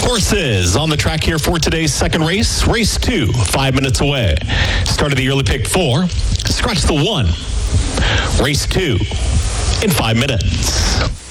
Horses on the track here for today's second race. Race 2, 5 minutes away. Start of the early pick 4. Scratch the 1. Race 2 in 5 minutes.